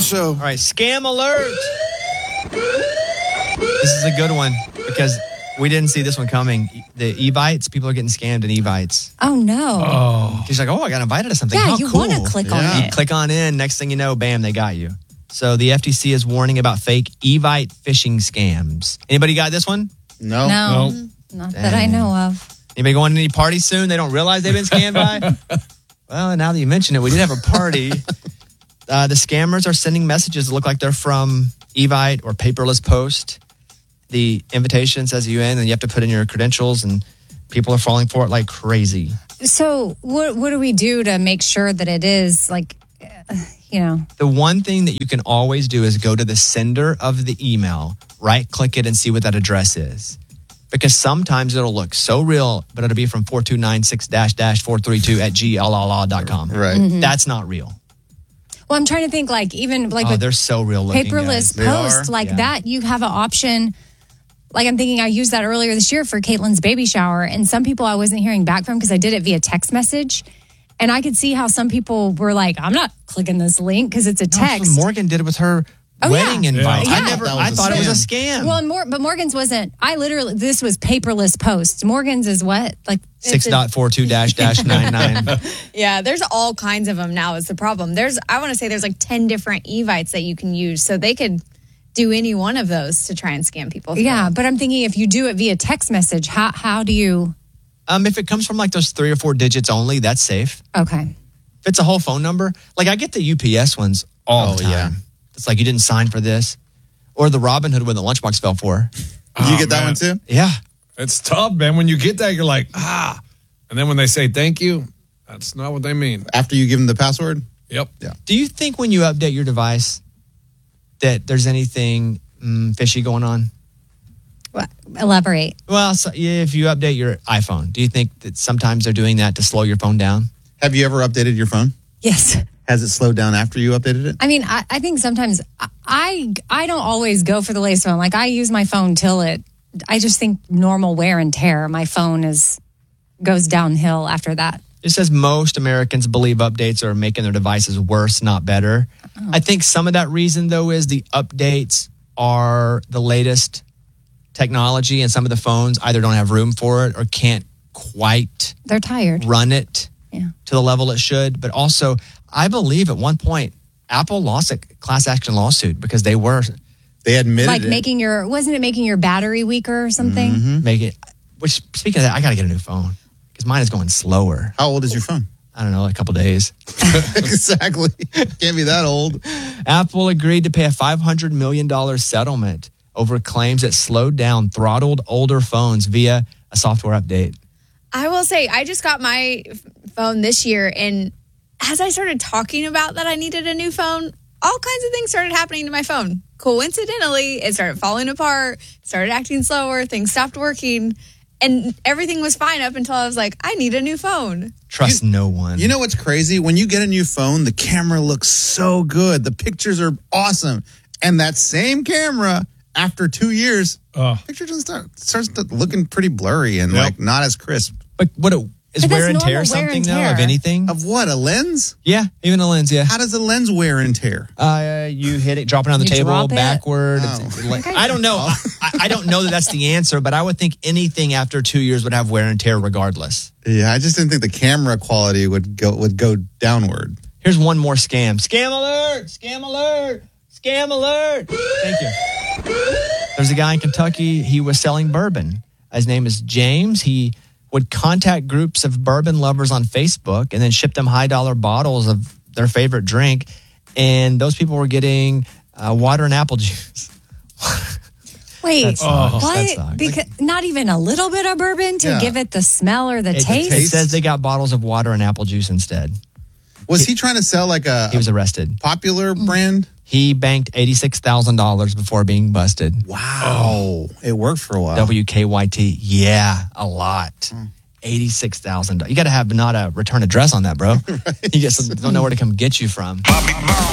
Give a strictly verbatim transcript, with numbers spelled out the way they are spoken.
show. All right, scam alert. This is a good one because we didn't see this one coming. The Evites, people are getting scammed in Evites. Oh, no. Oh. She's like, oh, I got invited to something. Yeah, How you cool. want to click yeah. on You it. click on in. Next thing you know, bam, they got you. So the F T C is warning about fake Evite phishing scams. Anybody got this one? No. No, no. Not Dang. that I know of. Anybody going to any parties soon? They don't realize they've been scammed by? Well, now that you mention it, we did have a party. Uh, the scammers are sending messages that look like they're from Evite or Paperless Post. The invitation says you in, and you have to put in your credentials, and people are falling for it like crazy. So what what do we do to make sure that it is like, uh, you know? The one thing that you can always do is go to the sender of the email, right-click it, and see what that address is. Because sometimes it'll look so real, but it'll be from four two nine six dash dash four three two at g l l a dot com. Right. Mm-hmm. That's not real. Well, I'm trying to think like even like oh, with they're so real looking, Paperless guys. Post, like yeah. that, you have an option. Like I'm thinking I used that earlier this year for Caitlin's baby shower. And some people I wasn't hearing back from because I did it via text message. And I could see how some people were like, I'm not clicking this link because it's a text. No, Morgan did it with her Oh, wedding yeah. invite. Yeah. I never. That was I a thought it was a scam. scam. Well, and Mor- but Morgan's wasn't. I literally, this was Paperless Post. Morgan's is what? Like Six dot four two dash dash nine nine. Yeah, there's all kinds of them now is the problem. There's, I want to say there's like ten different Evites that you can use. So they could do any one of those to try and scam people. through. Yeah, but I'm thinking if you do it via text message, how how do you? Um, if it comes from like those three or four digits only, that's safe. Okay. If it's a whole phone number, like I get the U P S ones all Oh, the time. yeah. It's like you didn't sign for this, or the Robin Hood one the lunchbox fell for. Did Oh, you get that man. one too? Yeah. It's tough, man. When you get that, you're like, ah. And then when they say thank you, that's not what they mean. After you give them the password? Yep. Yeah. Do you think when you update your device that there's anything mm, fishy going on? What? Elaborate. Well, so if you update your iPhone, do you think that sometimes they're doing that to slow your phone down? Have you ever updated your phone? Yes. Has it slowed down after you updated it? I mean, I, I think sometimes I I don't always go for the latest phone. Like I use my phone till it. I just think normal wear and tear. My phone is goes downhill after that. It says most Americans believe updates are making their devices worse, not better. Oh. I think some of that reason, though, is the updates are the latest technology, and some of the phones either don't have room for it or can't quite They're tired. run it Yeah. to the level it should. But also, I believe at one point, Apple lost a class action lawsuit because they were They admitted Like it. making your wasn't it making your battery weaker or something? Mm-hmm. making it. Which, speaking of that, I got to get a new phone because mine is going slower. How old is your phone? I don't know, a couple days. Exactly. Can't be that old. Apple agreed to pay a five hundred million dollars settlement over claims that slowed down throttled older phones via a software update. I will say, I just got my phone this year, and as I started talking about that I needed a new phone, all kinds of things started happening to my phone. Coincidentally, it started falling apart, started acting slower, things stopped working, and everything was fine up until I was like, I need a new phone. Trust You- no one. You know what's crazy? When you get a new phone, the camera looks so good. The pictures are awesome. And that same camera, after two years, Oh. picture just start, starts to looking pretty blurry and Yep. like not as crisp. But what it, is But wear that's and tear normal wear something and though tear. of anything? Of what? A lens? Yeah, even a lens. Yeah, How does a lens wear and tear? uh, you hit it, drop it on the You table drop it? backward. Oh. It's like- I don't know. I, I don't know that that's the answer, but I would think anything after two years would have wear and tear regardless. Yeah, I just didn't think the camera quality would go would go downward. Here's one more scam. Scam alert! Scam alert! Scam alert! Thank you. There's a guy in Kentucky. He was selling bourbon. His name is James. He would contact groups of bourbon lovers on Facebook and then ship them high dollar bottles of their favorite drink. And those people were getting uh, water and apple juice. Wait, That sucks. what? That sucks. Because not even a little bit of bourbon to Yeah. give it the smell or the It, taste? it says they got bottles of water and apple juice instead. Was he trying to sell like a, He was arrested. popular brand? He banked eighty-six thousand dollars before being busted. Wow. It worked for a while. W K Y T. Yeah, a lot. eighty-six thousand dollars. You got to have not a return address on that, bro. You just don't know where to come get you from.